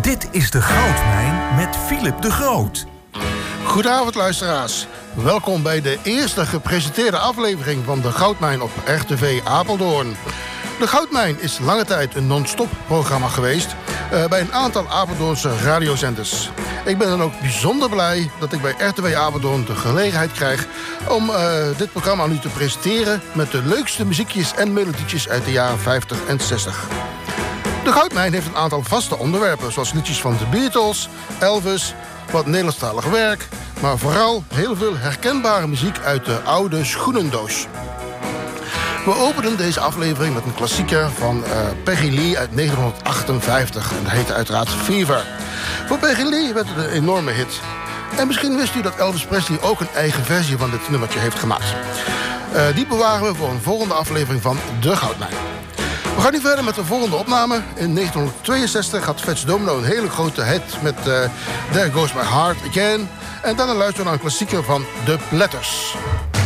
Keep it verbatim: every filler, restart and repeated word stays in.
Dit is de Goudmijn met Philip de Groot. Goedenavond luisteraars. Welkom bij de eerste gepresenteerde aflevering van de Goudmijn op R T V Apeldoorn. De Goudmijn is lange tijd een non-stop programma geweest uh, bij een aantal Apeldoornse radiozenders. Ik ben dan ook bijzonder blij dat ik bij R T V Apeldoorn de gelegenheid krijg om uh, dit programma aan u te presenteren met de leukste muziekjes en melodietjes uit de jaren vijftig en zestig. De Goudmijn heeft een aantal vaste onderwerpen, zoals liedjes van de Beatles, Elvis, wat Nederlandstalig werk, maar vooral heel veel herkenbare muziek uit de oude schoenendoos. We openen deze aflevering met een klassieker van uh, Peggy Lee uit negentien achtenvijftig. En dat heette uiteraard Fever. Voor Peggy Lee werd het een enorme hit. En misschien wist u dat Elvis Presley ook een eigen versie van dit nummertje heeft gemaakt. Uh, die bewaren we voor een volgende aflevering van De Goudmijn. We gaan nu verder met de volgende opname. In negentien tweeënzestig had Fats Domino een hele grote hit met uh, There Goes My Heart Again. En daarna luisteren we naar een klassieker van The Platters.